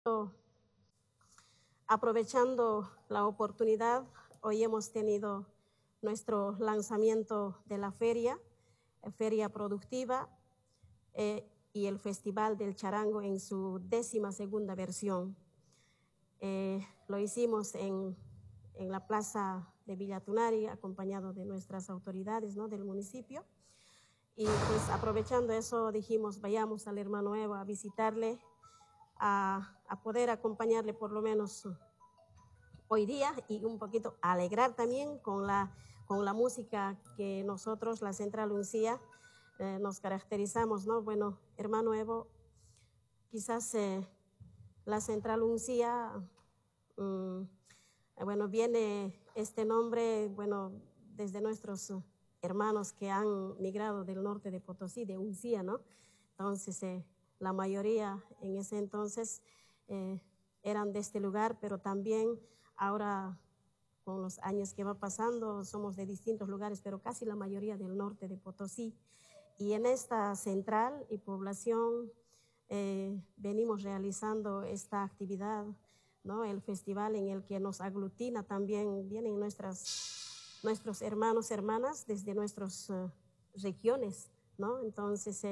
Aprovechando la oportunidad, hoy hemos tenido nuestro lanzamiento de la feria productiva y el Festival del Charango en su 12ª versión. Lo hicimos en la plaza de Villa Tunari, acompañado de nuestras autoridades, ¿no?, del municipio. Y pues aprovechando eso dijimos, vayamos al hermano Evo a visitarle, a poder acompañarle por lo menos hoy día y un poquito alegrar también con la música que nosotros, la Central Uncía, nos caracterizamos, ¿no? Bueno, hermano Evo, quizás la Central Uncía, bueno, viene este nombre, bueno, desde nuestros hermanos que han migrado del norte de Potosí, de Uncía, ¿no? Entonces, la mayoría en ese entonces eran de este lugar, pero también ahora con los años que va pasando somos de distintos lugares, pero casi la mayoría del norte de Potosí. Y en esta central y población venimos realizando esta actividad, ¿no? El festival en el que nos aglutina también, vienen nuestros hermanos, hermanas desde nuestras regiones, ¿no? Entonces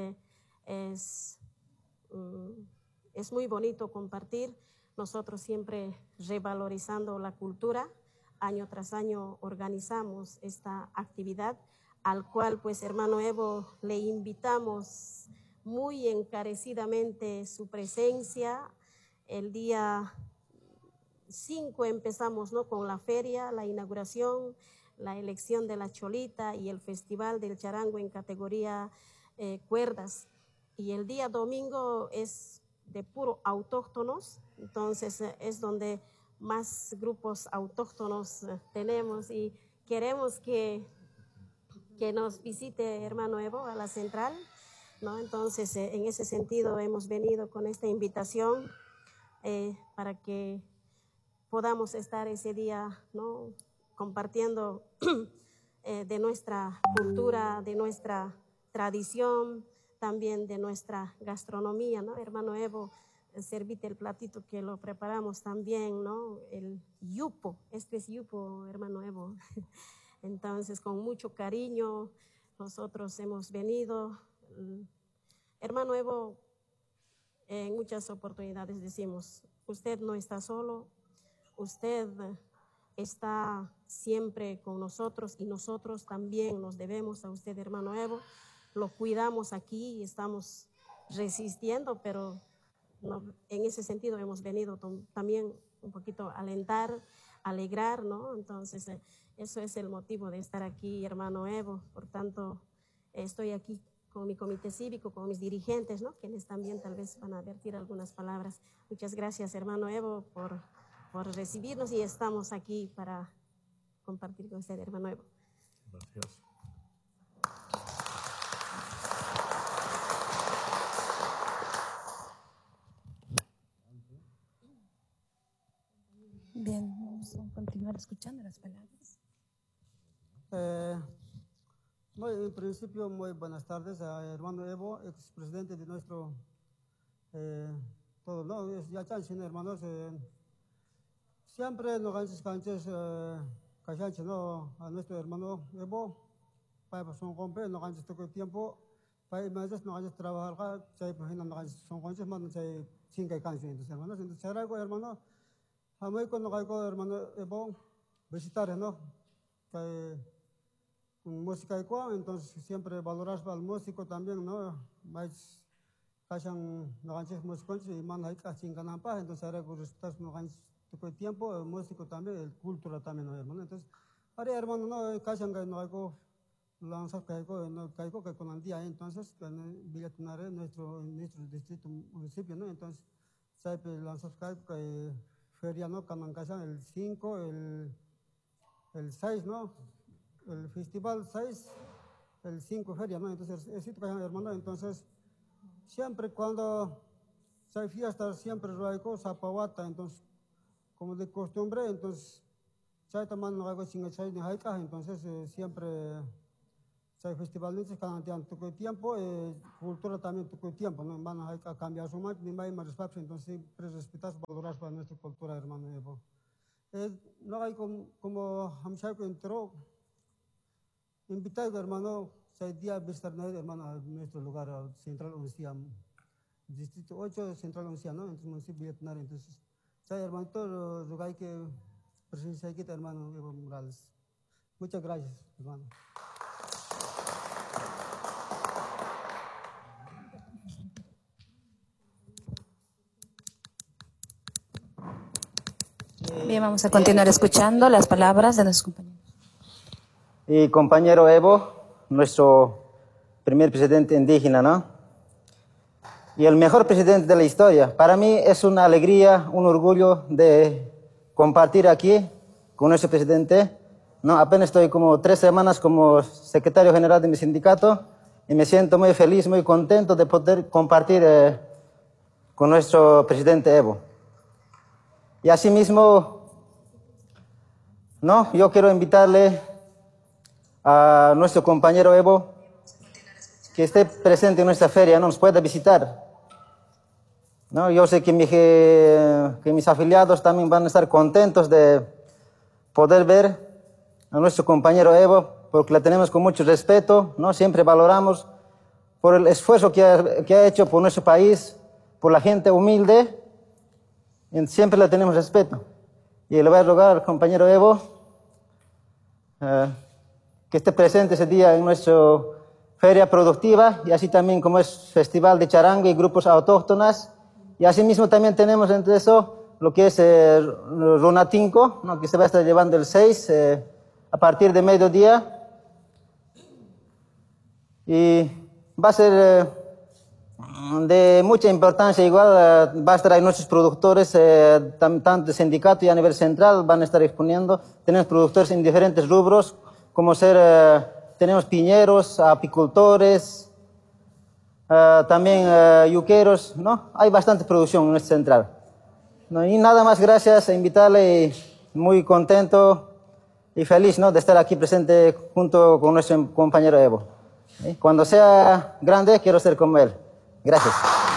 es muy bonito compartir. Nosotros siempre revalorizando la cultura, año tras año organizamos esta actividad, al cual pues hermano Evo le invitamos muy encarecidamente su presencia. El día 5 empezamos, ¿no?, con la feria, la inauguración, la elección de la cholita y el Festival del Charango en categoría cuerdas. Y el día domingo es de puro autóctonos, entonces es donde más grupos autóctonos tenemos y queremos que nos visite hermano Evo a la central, ¿no? Entonces en ese sentido hemos venido con esta invitación para que podamos estar ese día, ¿no?, compartiendo de nuestra cultura, de nuestra tradición, también de nuestra gastronomía, ¿no? Hermano Evo, servite el platito que lo preparamos también, ¿no? El yupo, este es yupo, hermano Evo. Entonces, con mucho cariño, nosotros hemos venido. Hermano Evo, en muchas oportunidades decimos, usted no está solo, usted está siempre con nosotros y nosotros también nos debemos a usted, hermano Evo. Lo cuidamos aquí y estamos resistiendo, pero no, en ese sentido hemos venido también un poquito a alentar, alegrar, ¿no? Entonces, eso es el motivo de estar aquí, hermano Evo. Por tanto, estoy aquí con mi comité cívico, con mis dirigentes, ¿no?, quienes también tal vez van a vertir algunas palabras. Muchas gracias, hermano Evo, por recibirnos y estamos aquí para compartir con usted, hermano Evo. Gracias. Bien, vamos a continuar escuchando las palabras. En principio, muy buenas tardes a hermano Evo, expresidente de nuestro, todo, ¿no? Ya chanchen, hermanos, siempre nos canches, cachanche, ¿no?, a nuestro hermano Evo, para son compre, no canches todo el tiempo, para meses no canches trabajar, chay, pues no canches son conches, man, chay, cinco canches, entonces, hermanos, entonces, charaigo, hermano, a mí cuando caigo, hermano Evo, visitar, ¿no?, que música y cual, entonces siempre valoras al músico también, ¿no? Más cachan no ganches músicos y man hay cachin ganampa, entonces ahora que estás no ganches todo el tiempo, el músico también, el cultura también, ¿no, hermano? Entonces, ahora hermano, no cachan que no hago lanzas caigo que con el día, entonces, en Villa Tunare, nuestro distrito municipio, ¿no? Entonces, sabe lanzas caigo que feria, ¿no? Canan cachan el 5, el 6, ¿no? El festival 6, el 5 feria, ¿no? Entonces, hermano, entonces, siempre cuando hay fiestas, siempre raico zapawata, entonces, como de costumbre, entonces, chay taman no hago sin chay ni haika, entonces, siempre chay festival ni canantian tuco tiempo, cultura también tuco tiempo, no van a cambiar su marca, ni más respeto, entonces respetar, valorar para nuestra cultura, hermano Evo. No hay como Hamshako entró, invitado, hermano, chay día visitar, hermano, a nuestro lugar central, distrito 8, central 11, ¿no? Entonces, municipio Vietnam, entonces, chay, hermano, todo lugar que presencia aquí, hermano Evo Morales. Muchas gracias, hermano. Bien, vamos a continuar escuchando las palabras de nuestros compañeros. Y compañero Evo, nuestro primer presidente indígena, ¿no? Y el mejor presidente de la historia. Para mí es una alegría, un orgullo de compartir aquí con nuestro presidente, ¿no? Apenas estoy como 3 semanas como secretario general de mi sindicato y me siento muy feliz, muy contento de poder compartir con nuestro presidente Evo. Y asimismo, ¿no? Yo quiero invitarle a nuestro compañero Evo que esté presente en nuestra feria, ¿no? Nos pueda visitar, ¿no? Yo sé que mis afiliados también van a estar contentos de poder ver a nuestro compañero Evo, porque le tenemos con mucho respeto, ¿no? Siempre valoramos por el esfuerzo que ha hecho por nuestro país, por la gente humilde, y siempre le tenemos respeto. Y le voy a rogar al compañero Evo que esté presente ese día en nuestra feria productiva, y así también como es festival de charango y grupos autóctonas. Y asimismo también tenemos entre eso lo que es Runatinco, ¿no? Que se va a estar llevando el 6 a partir de mediodía. Y va a ser de mucha importancia, igual va a estar ahí nuestros productores, tanto de sindicato y a nivel central, van a estar exponiendo. Tenemos productores en diferentes rubros, como tenemos piñeros, apicultores, también yuqueros, ¿no? Hay bastante producción en nuestra central. ¿No? Y nada más, gracias, a invitarle, y muy contento y feliz, ¿no? De estar aquí presente junto con nuestro compañero Evo. Cuando sea grande, quiero ser como él. Gracias.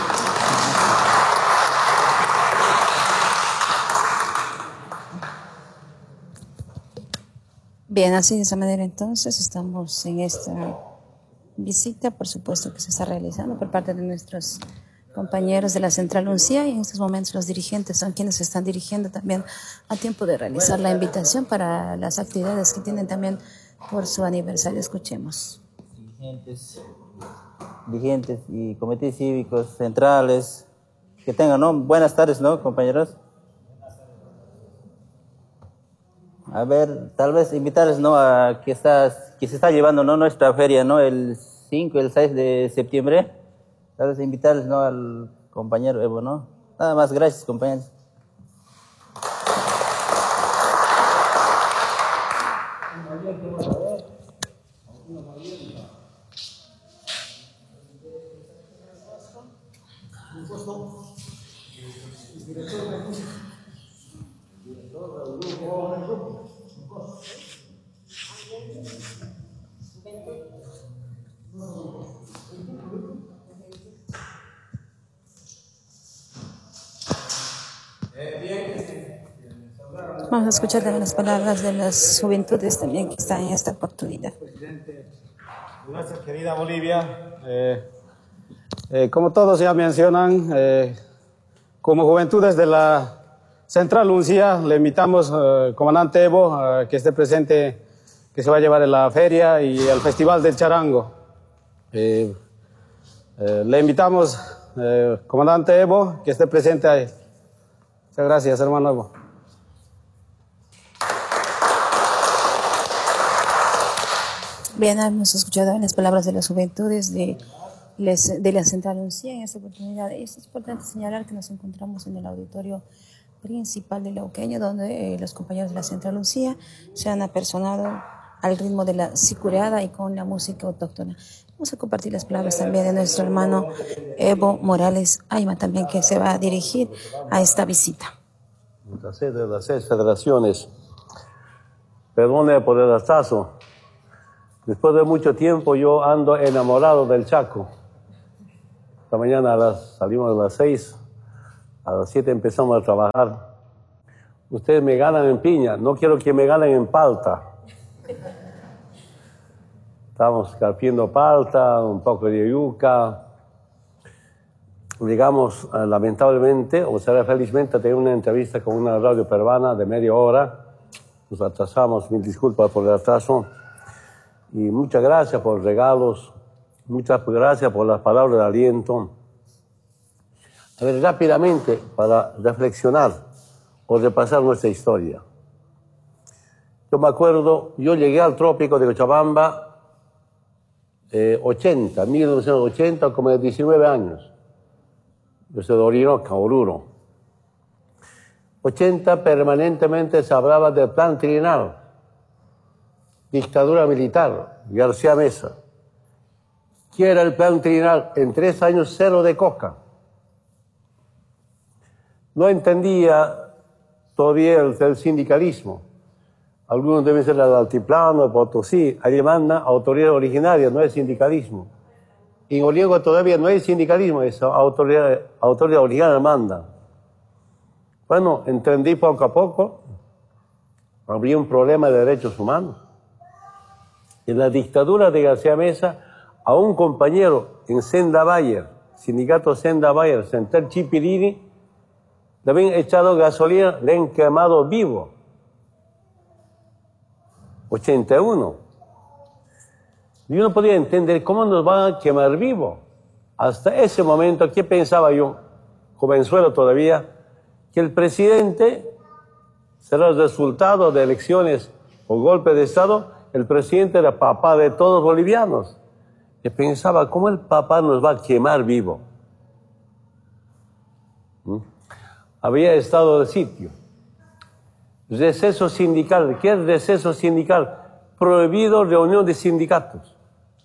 Bien, así de esa manera entonces estamos en esta visita, por supuesto que se está realizando por parte de nuestros compañeros de la Central UNCIA, y en estos momentos los dirigentes son quienes se están dirigiendo también a tiempo de realizar la invitación para las actividades que tienen también por su aniversario. Escuchemos. Dirigentes y comités cívicos centrales, que tengan, ¿no? Buenas tardes, ¿no, compañeros? A ver, tal vez invitarles, ¿no? A que se está llevando, ¿no? Nuestra feria, ¿no? El 5 y el 6 de septiembre. Tal vez invitarles, ¿no? Al compañero Evo, ¿no? Nada más, gracias, compañeros. Vamos a escuchar también las palabras de las juventudes también que están en esta oportunidad. Presidente de nuestra querida Bolivia, como todos ya mencionan, como juventudes de la Central UNCIA, le invitamos, comandante Evo, que esté presente, que se va a llevar en la feria y el Festival del Charango. Le invitamos, comandante Evo, que esté presente ahí. Muchas gracias, hermano Evo. Bien, hemos escuchado las palabras de las juventudes de la Central UNCIA en esta oportunidad. Es importante señalar que nos encontramos en el auditorio principal de Lauqueño, donde los compañeros de la Central UNCIA se han apersonado al ritmo de la sicureada y con la música autóctona. Vamos a compartir las palabras también de nuestro hermano Evo Morales Ayma, también, que se va a dirigir a esta visita. La sede de las 6 federaciones, perdone por el atraso. Después de mucho tiempo yo ando enamorado del Chaco. Esta mañana salimos a las 6, a las 7 empezamos a trabajar. Ustedes me ganan en piña, no quiero que me ganen en palta. Estamos carpiendo palta, un poco de yuca. Llegamos, lamentablemente, o sea, felizmente, a tener una entrevista con una radio peruana de media hora. Nos atrasamos, mil disculpas por el atraso. Y muchas gracias por los regalos, muchas gracias por las palabras de aliento. A ver, rápidamente, para reflexionar o repasar nuestra historia. Yo me acuerdo, yo llegué al trópico de Cochabamba 1980, como de 19 años. Yo soy de Orinoca, Oruro. 80 permanentemente se hablaba del plan trienal, dictadura militar, García Meza. ¿Qué era el plan trienal? En 3 años, 0 de coca. No entendía todavía el sindicalismo. Algunos deben ser del Altiplano, de Potosí. Ahí demanda autoridad originaria, no es sindicalismo. En Oriego todavía no hay sindicalismo, es autoridad originaria manda. Bueno, entendí poco a poco. Habría un problema de derechos humanos. En la dictadura de García Meza, a un compañero en Senda Bayer, sindicato Senda Bayer, Central Chipirini, le habían echado gasolina, le han quemado vivo. 81. Yo no podía entender cómo nos van a quemar vivo. Hasta ese momento, ¿qué pensaba yo? Jovenzuelo todavía, que el presidente será el resultado de elecciones o golpe de Estado. El presidente era papá de todos los bolivianos. Y pensaba, ¿cómo el papá nos va a quemar vivo? Había estado de sitio. Receso sindical. ¿Qué es receso sindical? Prohibido reunión de sindicatos.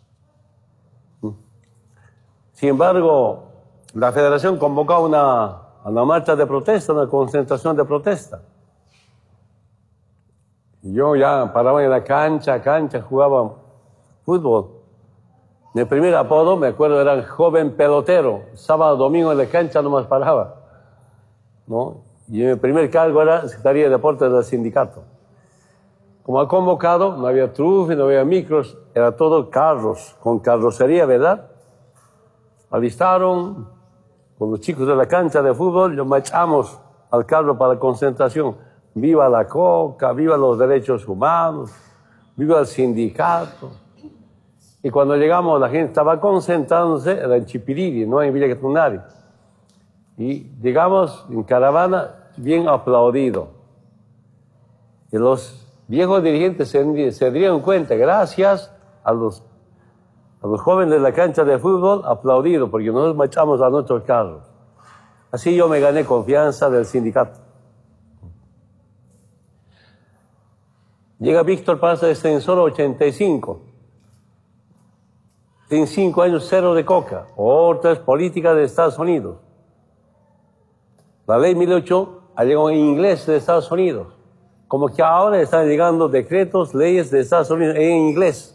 Sin embargo, la federación convocó a una marcha de protesta, una concentración de protesta. Yo ya paraba en la cancha, jugaba fútbol. Mi primer apodo, me acuerdo, era joven pelotero. Sábado, domingo en la cancha nomás paraba, ¿no? Y mi primer cargo era Secretaría de Deportes del sindicato. Como ha convocado, no había trufe, no había micros, era todo carros, con carrocería, ¿verdad? Alistaron con los chicos de la cancha de fútbol, lo marchamos al carro para la concentración. Viva la coca, viva los derechos humanos, viva el sindicato. Y cuando llegamos, la gente estaba concentrándose, era en Chipiriri, no en Villa Catunari. Y llegamos en caravana, bien aplaudido. Y los viejos dirigentes se dieron cuenta, gracias a los jóvenes de la cancha de fútbol, aplaudido, porque nosotros marchamos a nuestros carros. Así yo me gané confianza del sindicato. Llega Víctor Paz de Extensor 85. En 5 años, 0 de coca. Otras políticas de Estados Unidos. La ley 1008 ha llegado en inglés de Estados Unidos. Como que ahora están llegando decretos, leyes de Estados Unidos en inglés.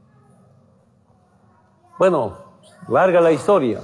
Bueno, larga la historia.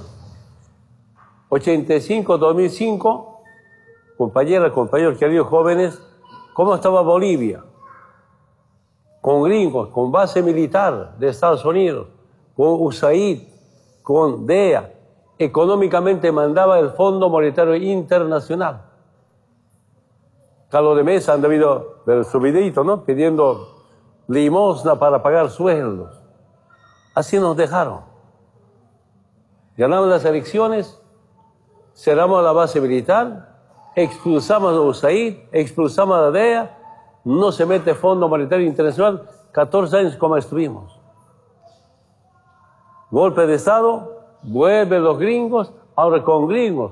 85, 2005, compañeros queridos jóvenes, ¿cómo estaba Bolivia? Con gringos, con base militar de Estados Unidos, con USAID, con DEA. Económicamente mandaba el Fondo Monetario Internacional. Carlos de Mesa han debido ver su videito, ¿no? Pidiendo limosna para pagar sueldos. Así nos dejaron. Ganamos las elecciones, cerramos la base militar, expulsamos a USAID, expulsamos a la DEA, no se mete Fondo Monetario Internacional, 14 años como estuvimos. Golpe de Estado, vuelven los gringos, ahora con gringos.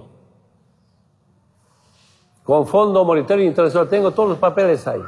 Con Fondo Monetario Internacional, tengo todos los papeles ahí.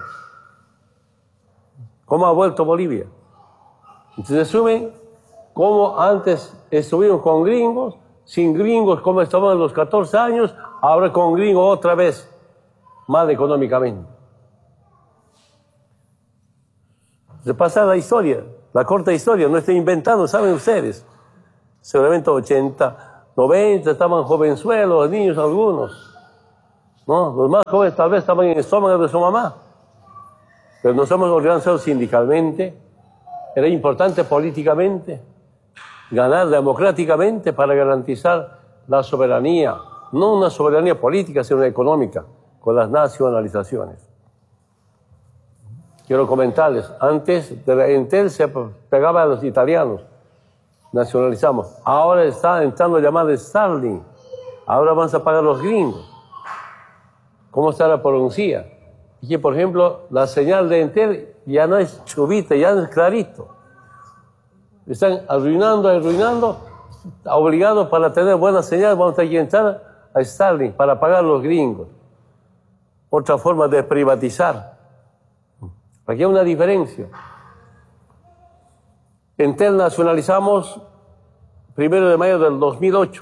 ¿Cómo ha vuelto Bolivia? Entonces resumen, cómo antes estuvimos con gringos, sin gringos, como estábamos en los 14 años, ahora con gringos otra vez, mal económicamente. Se pasa la historia. La corta historia, no estoy inventando, saben ustedes. Seguramente 80, 90, estaban jovenzuelos, niños algunos. ¿No? Los más jóvenes tal vez estaban en el estómago de su mamá. Pero nos hemos organizado sindicalmente. Era importante políticamente ganar democráticamente para garantizar la soberanía. No una soberanía política, sino económica, con las nacionalizaciones. Quiero comentarles, antes de la Entel se pegaba a los italianos, nacionalizamos. Ahora está entrando llamada Starlink. Ahora vamos a pagar los gringos. ¿Cómo está la pronuncia? Y que, por ejemplo, la señal de Entel ya no es chubita, ya no es clarito. Están arruinando, obligados para tener buena señal, vamos a tener que entrar a Starlink para pagar los gringos. Otra forma de privatizar. Aquí hay una diferencia. Entel nacionalizamos 1 de mayo del 2008.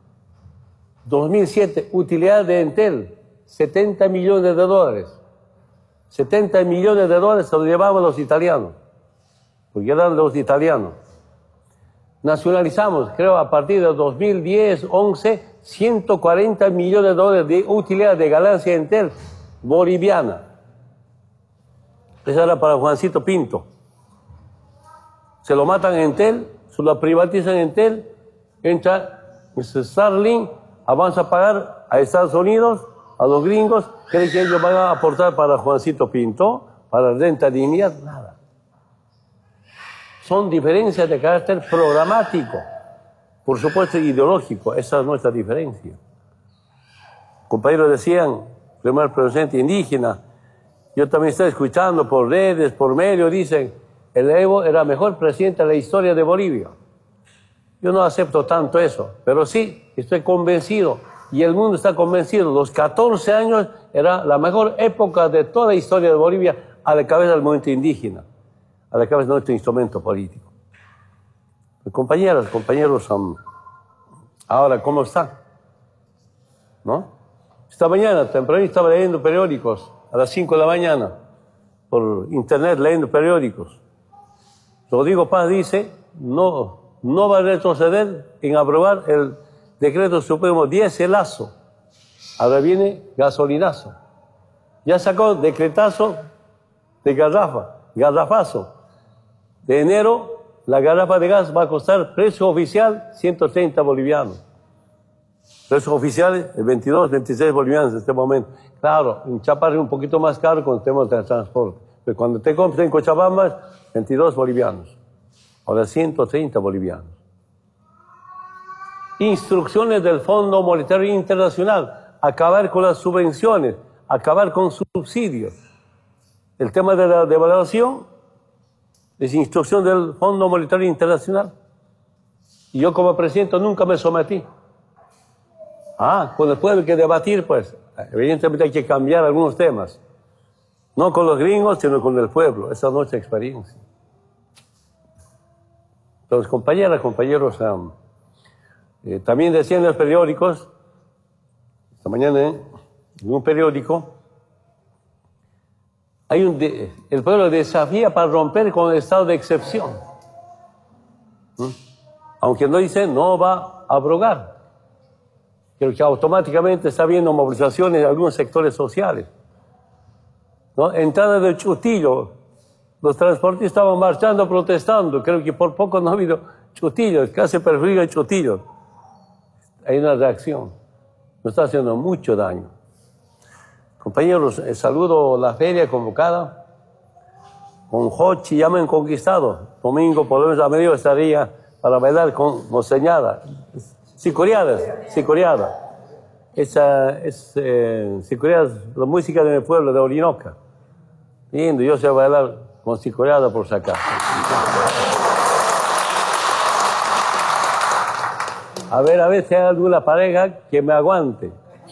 2007, utilidad de Entel, 70 millones de dólares. 70 millones de dólares se lo llevaban los italianos, porque eran los italianos. Nacionalizamos, creo, a partir de 2010, 11, 140 millones de dólares de utilidad de ganancia Entel boliviana. Esa era para Juancito Pinto. Se lo matan en Entel, se lo privatizan en Entel, entra Starlink, avanza a pagar a Estados Unidos, a los gringos, creen que ellos van a aportar para Juancito Pinto, para renta dignidad, nada. Son diferencias de carácter programático, por supuesto ideológico, esa es nuestra diferencia. Compañeros decían, primer presidente indígena, yo también estoy escuchando por redes, por medios, dicen, el Evo era el mejor presidente de la historia de Bolivia. Yo no acepto tanto eso, pero sí, estoy convencido, y el mundo está convencido, los 14 años era la mejor época de toda la historia de Bolivia a la cabeza del movimiento indígena, a la cabeza de nuestro instrumento político. Compañeras, compañeros, ahora, ¿cómo están? ¿No? Esta mañana, temprano, estaba leyendo periódicos, a las 5 de la mañana, por internet, leyendo periódicos. Rodrigo Paz dice, no va a retroceder en aprobar el decreto supremo 10-elazo. Ahora viene gasolinazo. Ya sacó decretazo de garrafazo. De enero, la garrafa de gas va a costar precio oficial 130 bolivianos. Precio oficial 22, 26 bolivianos en este momento. Claro, en Chaparro es un poquito más caro con temas de transporte. Pero cuando te compras en Cochabamba, 22 bolivianos. Ahora 130 bolivianos. Instrucciones del Fondo Monetario Internacional. Acabar con las subvenciones. Acabar con subsidios. El tema de la devaluación es instrucción del Fondo Monetario Internacional. Y yo como presidente nunca me sometí. Con el pueblo hay que debatir, pues. Evidentemente hay que cambiar algunos temas. No con los gringos, sino con el pueblo. Esa es nuestra experiencia. Entonces, compañeras, compañeros, también decían en los periódicos, esta mañana en un periódico, el pueblo desafía para romper con el estado de excepción. Aunque no dice, no va a abrogar. Creo que automáticamente está habiendo movilizaciones en algunos sectores sociales. ¿No? Entrada del Chutillo, los transportistas estaban marchando, protestando. Creo que por poco no ha habido Chutillo, casi perfil el Chutillo. Hay una reacción. Nos está haciendo mucho daño. Compañeros, saludo la feria convocada. Con Hochi ya me han conquistado. Domingo, por lo menos a medio estaría para bailar con Moseñada. Sicoriada. Esa es Sicoriada, la música de mi pueblo, de Orinoca. Lindo, yo sé bailar con Sicoriada por sacar. A ver si hay alguna pareja que me aguante.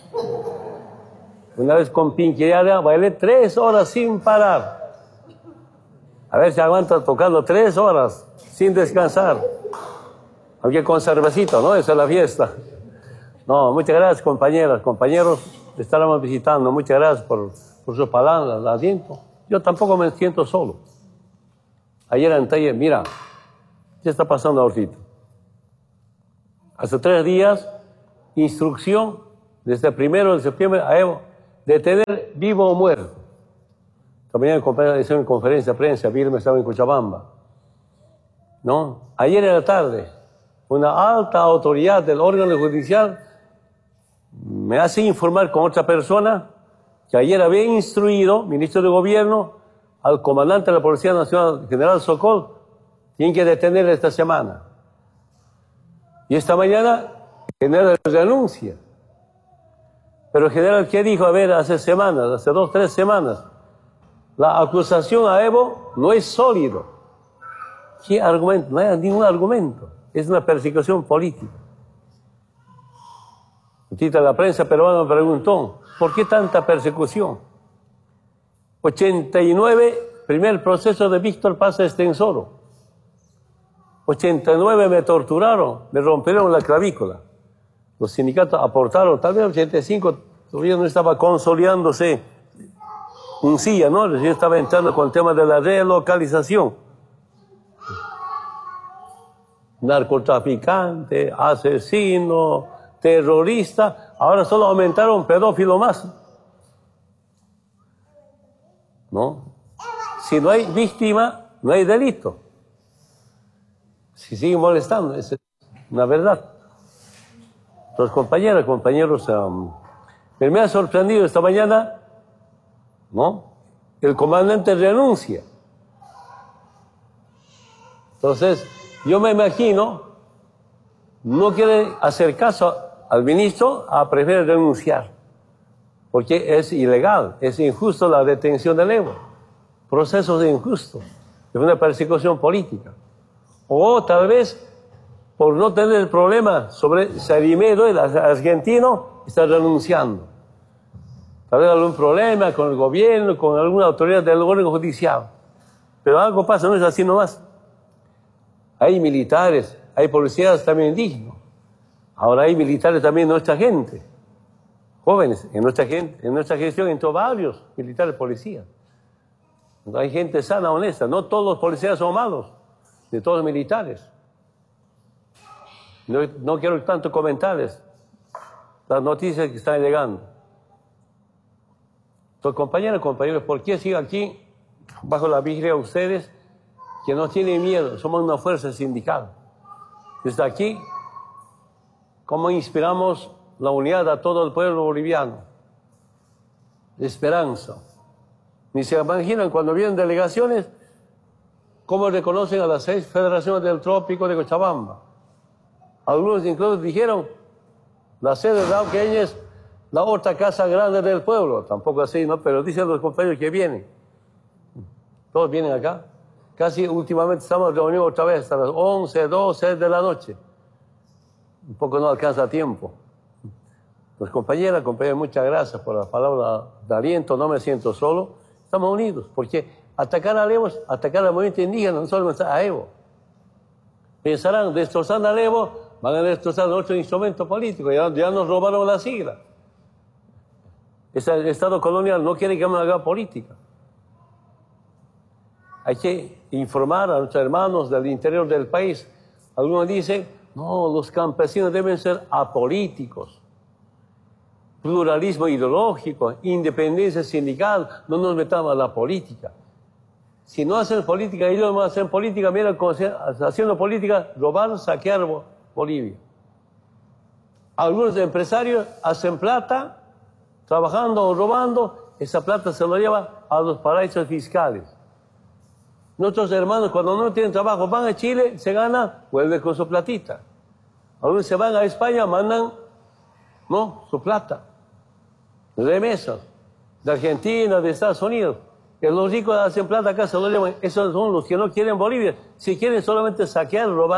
Una vez con Pinquillada bailé 3 horas sin parar. A ver si aguanta tocando 3 horas sin descansar. Aunque con cervecito, ¿no? Esa es la fiesta. No, muchas gracias, compañeras, compañeros. Estaremos visitando. Muchas gracias por sus palabras, la aliento. Yo tampoco me siento solo. Ayer en taller, mira, ¿qué está pasando ahorita? Hace 3 días, instrucción desde el 1 de septiembre a Evo, detener vivo o muerto. También en conferencia de prensa, Vilma estaba en Cochabamba. ¿No? Ayer en la tarde, una alta autoridad del órgano judicial me hace informar con otra persona que ayer había instruido, ministro de Gobierno, al comandante de la Policía Nacional, general Sokol, tienen que detener esta semana. Y esta mañana, el general renuncia. Pero el general, ¿qué dijo? A ver, hace 2, 3 semanas, la acusación a Evo no es sólido. ¿Qué argumento? No hay ningún argumento. Es una persecución política. La prensa peruana me preguntó, ¿por qué tanta persecución? 89, primer proceso de Víctor Paz Estenssoro. 89 me torturaron, me rompieron la clavícula. Los sindicatos aportaron, tal vez 85 todavía no estaba consolidándose un silla, ¿no? Yo estaba entrando con el tema de la relocalización. Narcotraficante, asesino, terrorista, ahora solo aumentaron pedófilo más. ¿No? Si no hay víctima, no hay delito. Si siguen molestando, es una verdad. Entonces, compañeros, me ha sorprendido esta mañana, ¿no? El comandante renuncia. Entonces, yo me imagino, no quiere hacer caso al ministro, prefiere renunciar. Porque es ilegal, es injusto la detención del Evo. Procesos injustos, es una persecución política. O tal vez, por no tener el problema sobre Sarimedo, el argentino, está renunciando. Tal vez algún problema con el gobierno, con alguna autoridad del órgano judicial. Pero algo pasa, no es así nomás. Hay militares, hay policías también dignos. Ahora hay militares también en nuestra gente. Jóvenes, en nuestra gestión entró varios militares policías. Hay gente sana, honesta. No todos los policías son malos, ni todos los militares. No quiero tanto comentarles las noticias que están llegando. Entonces, compañeros, ¿por qué sigo aquí bajo la vigilia de ustedes que no tienen miedo? Somos una fuerza sindical. Desde aquí, ¿cómo inspiramos la unidad a todo el pueblo boliviano? Esperanza. Ni se imaginan cuando vienen delegaciones, cómo reconocen a las 6 federaciones del trópico de Cochabamba. Algunos incluso dijeron, la sede de Auqueña es la otra casa grande del pueblo. Tampoco así, ¿no? Pero dicen los compañeros que vienen. Todos vienen acá. Casi últimamente estamos reunidos otra vez hasta las 11, 12 de la noche. Un poco no alcanza tiempo. Pues compañeras, muchas gracias por la palabra de aliento. No me siento solo. Estamos unidos, porque atacar a Evo, atacar al movimiento indígena, no solo a Evo. Pensarán, destrozando a Evo, van a destrozar otro instrumento político. Ya nos robaron la sigla. El Estado colonial no quiere que uno haga política. Hay que informar a nuestros hermanos del interior del país. Algunos dicen, no, los campesinos deben ser apolíticos. Pluralismo ideológico, independencia sindical, no nos metamos a la política. Si no hacen política, ellos no hacen política, mira, haciendo política, robar, saquear Bolivia. Algunos empresarios hacen plata, trabajando o robando, esa plata se lo lleva a los paraísos fiscales. Nuestros hermanos, cuando no tienen trabajo, van a Chile, se ganan, vuelven con su platita. Algunos se van a España, mandan, ¿no?, su plata. Remesas de Argentina, de Estados Unidos. Que los ricos hacen plata acá, se lo llevan. Esos son los que no quieren Bolivia. Si quieren solamente saquear, robar.